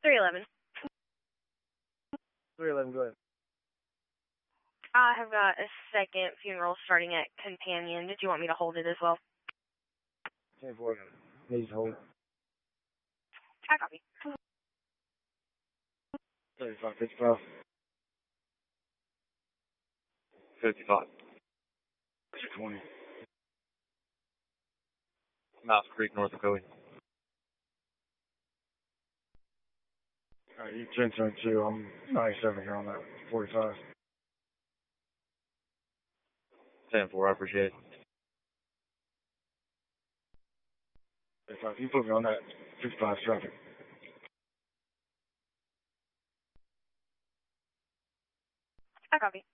311. 311, go ahead. I have got a second funeral starting at Companion. Did you want me to hold it as well? 10-4. Needs to hold. I copy. 35, 55. 55. 20. Mouse Creek, North Dakota. Alright, you 10-2. I'm 97 here on that 45. 10-4, I appreciate it. 35. You put me on that 55 traffic. I copy.